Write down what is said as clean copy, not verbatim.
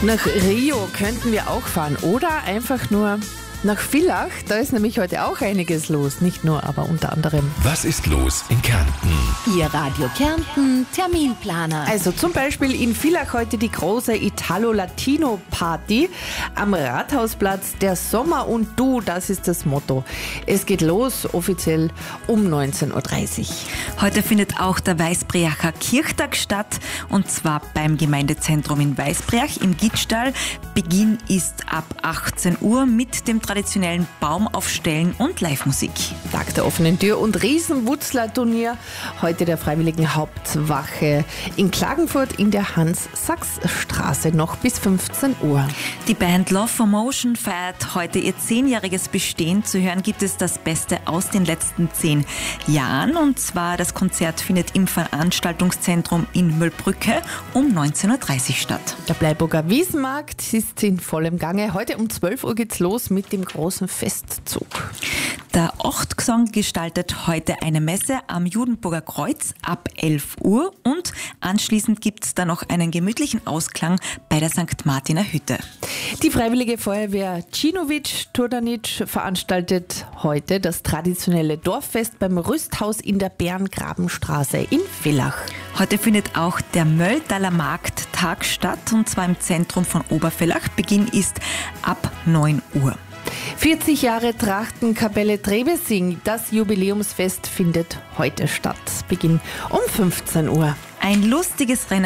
Nach Rio könnten wir auch fahren oder einfach nur nach Villach. Da ist nämlich heute auch einiges los. Nicht nur, aber unter anderem. Was ist los in Kärnten? Ihr Radio Kärnten Terminplaner. Also zum Beispiel in Villach heute die große Italo-Latino-Party am Rathausplatz. Der Sommer und du, das ist das Motto. Es geht los offiziell um 19.30 Uhr. Heute findet auch der Weißbriacher Kirchtag statt, und zwar beim Gemeindezentrum in Weißbriach im Gittstall. Beginn ist ab 18 Uhr mit dem traditionellen Baumaufstellen und Live-Musik. Tag der offenen Tür und Riesenwutzler-Turnier. Heute der Freiwilligen Hauptwache in Klagenfurt in der Hans-Sachs-Straße noch bis 15 Uhr. Die Band Love for Motion feiert heute ihr 10-jähriges Bestehen. Zu hören gibt es das Beste aus den letzten 10 Jahren. Und zwar das Konzert findet im Veranstaltungszentrum in Möllbrücke um 19.30 Uhr statt. Der Bleiburger Wiesenmarkt ist in vollem Gange. Heute um 12 Uhr geht's los mit dem großen Festzug. Der Ochtgesang gestaltet heute eine Messe am Judenburger Kreuz ab 11 Uhr und anschließend gibt es dann noch einen gemütlichen Ausklang bei der St. Martiner Hütte. Die Freiwillige Feuerwehr Cinovic-Tordanic veranstaltet heute das traditionelle Dorffest beim Rüsthaus in der Bärengrabenstraße in Villach. Heute findet auch der Mölldaler Markttag statt, und zwar im Zentrum von Obervillach. Beginn ist ab 9 Uhr. 40 Jahre Trachtenkapelle Trebesing. Das Jubiläumsfest findet heute statt. Beginn um 15 Uhr. Ein lustiges Rennen